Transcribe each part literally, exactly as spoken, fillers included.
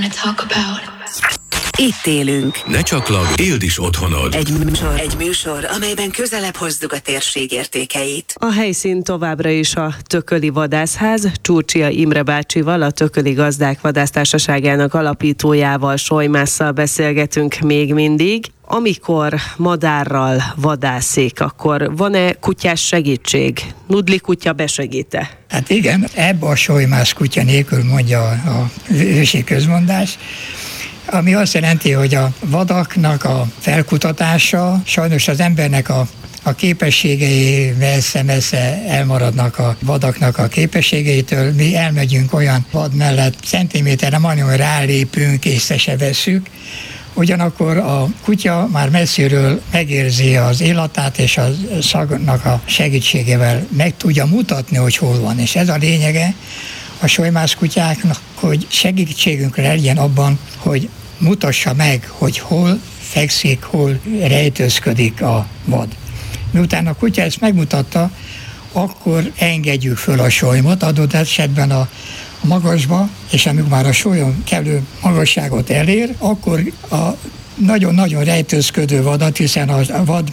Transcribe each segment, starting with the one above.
wanna talk about. Itt élünk. Ne csak lakd, éld is otthonod. Egy műsor, egy műsor, amelyben közelebb hozzuk a térség értékeit. A helyszín továbbra is a Tököli Vadászház. Csurcsia Imre bácsival, a Tököli Gazdák Vadásztársaságának alapítójával, Solymásszal beszélgetünk még mindig. Amikor madárral vadászik, akkor van-e kutyás segítség? Nudli kutya besegít-e? Hát igen, ebbe a Solymász kutya nélkül, mondja a ősi közmondás, ami azt jelenti, hogy a vadaknak a felkutatása sajnos az embernek a, a képességei messze-messze elmaradnak a vadaknak a képességeitől. Mi elmegyünk olyan vad mellett centiméterre, majdnem rálépünk, észre se vesszük. Ugyanakkor a kutya már messziről megérzi az illatát, és a szagnak a segítségével meg tudja mutatni, hogy hol van. És ez a lényege a solymász kutyáknak, hogy segítségünkre legyen abban, hogy mutassa meg, hogy hol fekszik, hol rejtőzködik a vad. Miután a kutya ezt megmutatta, akkor engedjük föl a solymot, adott esetben a magasba, és amikor már a solym kellő magasságot elér, akkor a nagyon-nagyon rejtőzködő vadat, hiszen a vad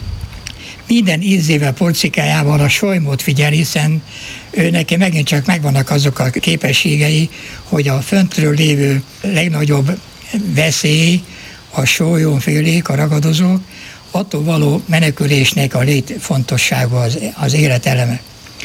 minden ízével, porcikájával a solymot figyel, hiszen ő neki megint csak megvannak azok a képességei, hogy a föntről lévő legnagyobb veszély, a sólyomfélék, a ragadozók, attól való menekülésnek a létfontossága az, az életeleme.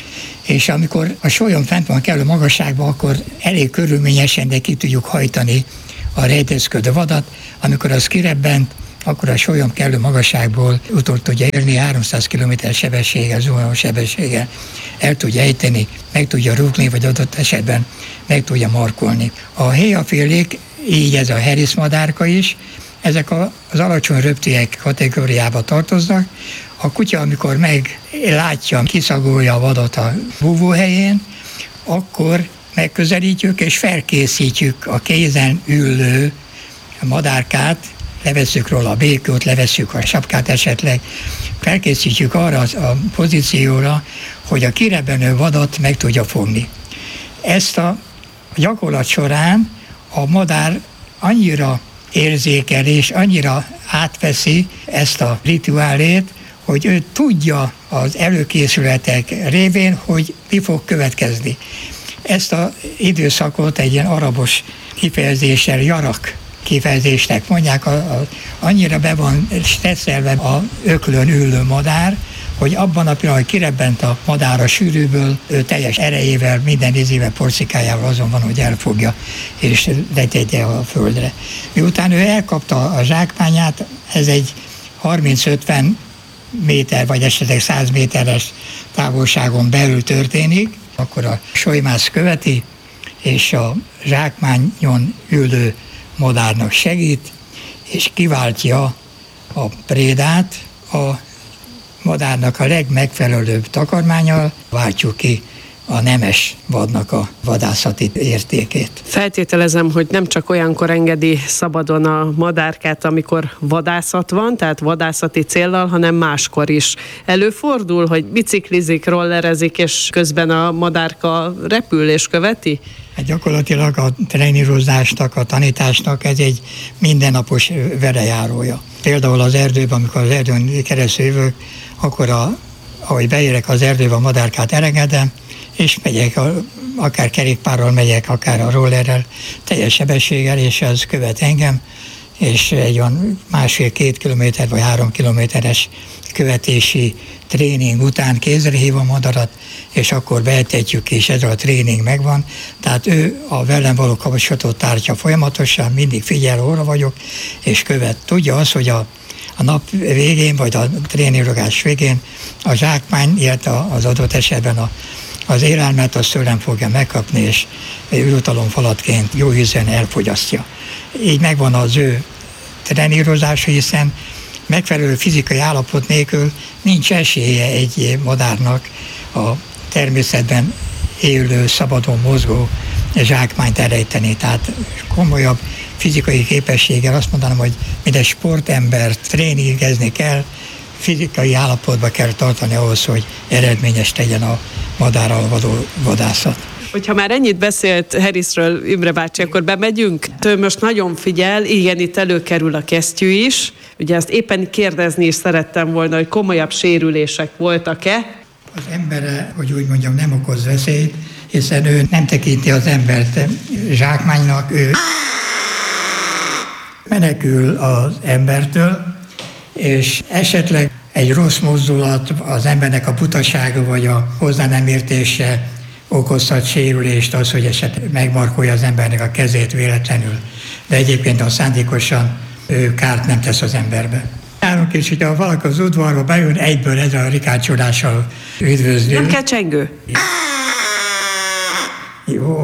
És amikor a sólyom fent van kellő magasságban, akkor elég körülményesen, de ki tudjuk hajtani a rejtőzködő vadat. Amikor az kirebbent, akkor a sólyom kellő magasságból utol tudja érni, háromszáz kilométer sebességgel, zuhanó sebességgel el tudja ejteni, meg tudja rúgni, vagy adott esetben meg tudja markolni. A héjafélék, így ez a Harris madárka is, ezek az alacsony röptűek kategóriába tartoznak. A kutya, amikor meglátja, kiszagolja a vadat a búvóhelyén, akkor megközelítjük és felkészítjük a kézen ülő madárkát, levesszük róla a békót, levesszük a sapkát esetleg, felkészítjük arra a pozícióra, hogy a kirebbenő vadat meg tudja fogni. Ezt a gyakorlat során a madár annyira érzékel és annyira átveszi ezt a rituálét, hogy ő tudja az előkészületek révén, hogy mi fog következni. Ezt az időszakot egy ilyen arabos kifejezéssel, jarak kifejezésnek mondják, a, a, annyira be van stresszelve a öklön ülő madár, hogy abban a pillanatban, hogy kirebbent a madár a sűrűből, ő teljes erejével, minden izével, porcikájával azon van, hogy elfogja és letegye a földre. Miután ő elkapta a zsákmányát, ez egy harminc-ötven méter, vagy esetleg száz méteres távolságon belül történik, akkor a solymász követi, és a zsákmányon ülő madárnak segít, és kiváltja a prédát, a madárnak a legmegfelelőbb takarmánnyal váltjuk ki a nemes vadnak a vadászati értékét. Feltételezem, hogy nem csak olyankor engedi szabadon a madárkát, amikor vadászat van, tehát vadászati céllal, hanem máskor is. Előfordul, hogy biciklizik, rollerezik, és közben a madárka repül és követi? Hát gyakorlatilag a trénírozásnak, a tanításnak ez egy mindennapos velejárója. Például az erdőben, amikor az erdőn keresztül jövök, akkor a, ahogy beérek az erdőbe, a madárkát elengedem, és megyek, akár kerékpárral megyek, akár a rollerrel, teljes sebességgel, és ez követ engem, és egy olyan másfél-két kilométer vagy három kilométeres követési tréning után kézre hív a madarat, és akkor beetetjük, és ez a tréning megvan. Tehát ő a velem való kapcsolatot tartja folyamatosan, mindig figyel, óra vagyok, és követ. Tudja azt, hogy a, a nap végén, vagy a trénírozás végén a zsákmány, illetve az adott esetben a az élelmet azt tőlem fogja megkapni, és jutalomfalatként jó ízen elfogyasztja. Így megvan az ő trenírozása, hiszen megfelelő fizikai állapot nélkül nincs esélye egy madárnak a természetben élő, szabadon mozgó zsákmányt elrejteni. Tehát komolyabb fizikai képességgel azt mondanám, hogy minden sportembert tréningezni kell, fizikai állapotba kell tartani ahhoz, hogy eredményes legyen a madárral való vadászat. Hogyha már ennyit beszélt Harrisről Imre bácsi, akkor bemegyünk. Ő most nagyon figyel, igen, itt előkerül a kesztyű is. Ugye azt éppen kérdezni is szerettem volna, hogy komolyabb sérülések voltak-e? Az emberre, hogy úgy mondjam, nem okoz veszélyt, hiszen ő nem tekinti az embert zsákmánynak, ő menekül az embertől, és esetleg egy rossz mozdulat, az embernek a butasága vagy a hozzá nem értése okozhat sérülést, az, hogy esetleg megmarkolja az embernek a kezét véletlenül. De egyébként a szándékosan ő kárt nem tesz az emberbe. Nálunk is, hogyha valaki az udvarba bejön, egyből ezzel a rikácsolással üdvözlő. Nem kell csengő? Jó.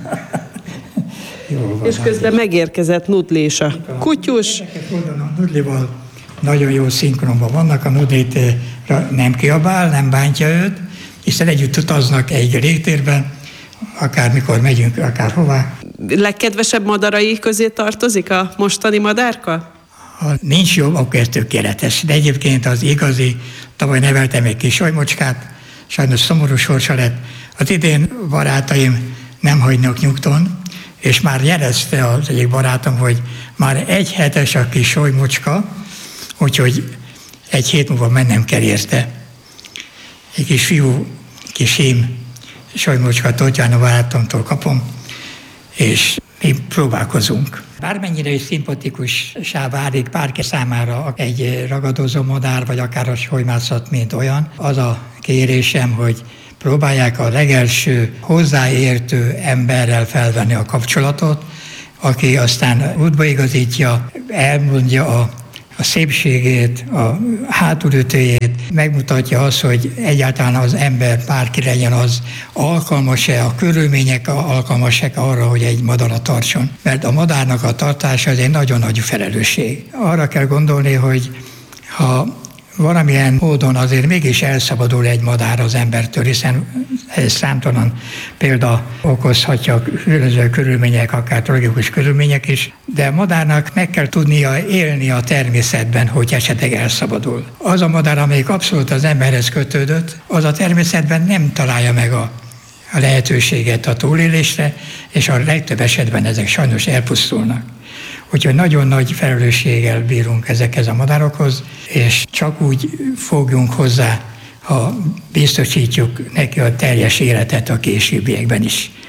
Jó van, és közben megérkezett Nudlis a kutyus. A Nudlival nagyon jó szinkronban vannak, a Nudlit nem kiabál, nem bántja őt, hiszen együtt utaznak egy légtérben, akármikor megyünk, akárhová. Legkedvesebb madarai közé tartozik a mostani madárka? Ha nincs jobb, akkor ez tökéletes. De egyébként az igazi, tavaly neveltem egy kis solymocskát, sajnos szomorú sorsa lett. Az idén barátaim nem hagynak nyugton, és már jelezte az egyik barátom, hogy már egy hetes a kis solymocska, úgyhogy egy hét múlva mennem kell érte. Egy kis fiú, kis hím solymocska Totján a barátomtól kapom, és mi próbálkozunk. Bármennyire is szimpatikussá válik bárki számára egy ragadozó madár, vagy akár a solymászat, mint olyan, az a kérésem, hogy próbálják a legelső hozzáértő emberrel felvenni a kapcsolatot, aki aztán útbaigazítja, elmondja a, a szépségét, a hátulütőjét, megmutatja azt, hogy egyáltalán az ember, bárki legyen az, alkalmas-e, a körülmények alkalmasak arra, hogy egy madarat tartson. Mert a madárnak a tartása az egy nagyon nagy felelősség. Arra kell gondolni, hogy ha valamilyen módon azért mégis elszabadul egy madár az embertől, hiszen ez számtalan példa okozhatja különböző körülmények, akár tragikus körülmények is, de a madárnak meg kell tudnia élni a természetben, hogy esetleg elszabadul. Az a madár, amelyik abszolút az emberhez kötődött, az a természetben nem találja meg a, a lehetőséget a túlélésre, és a legtöbb esetben ezek sajnos elpusztulnak. Úgyhogy nagyon nagy felelősséggel bírunk ezekhez a madárokhoz, és csak úgy fogjunk hozzá, ha biztosítjuk neki a teljes életet a későbbiekben is.